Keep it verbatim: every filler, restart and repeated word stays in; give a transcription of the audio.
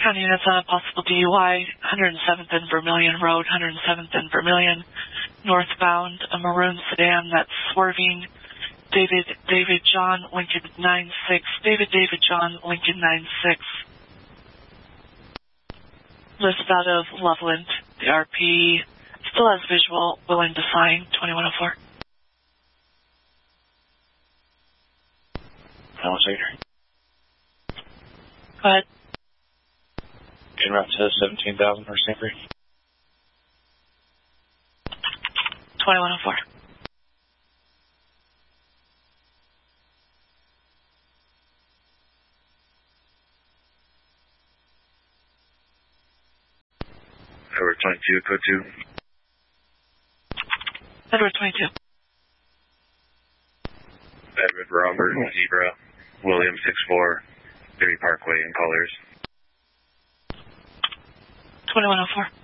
County units on a possible D U I, one hundred seventh and Vermilion Road, one hundred seventh and Vermilion, northbound, a maroon sedan that's swerving. David, David, John, Lincoln nine six. David, David, John, Lincoln nine six. List out of Loveland. The R P still has visual, willing to sign, twenty-one oh four. How later? Go ahead. En route to seventeen thousand for Stanford. twenty-one oh four. Edward twenty-two, code two. Edward twenty-two. Edward Robert, Zebra, William six four, Dairy Parkway in Colors. twenty-one oh four.